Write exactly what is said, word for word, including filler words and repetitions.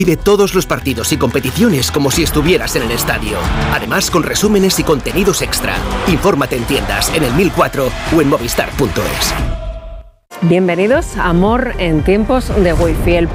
Vive todos los partidos y competiciones como si estuvieras en el estadio. Además, con resúmenes y contenidos extra. Infórmate en tiendas, en el mil cuatro o en movistar punto es. Bienvenidos a Amor en tiempos de Wi-Fi. El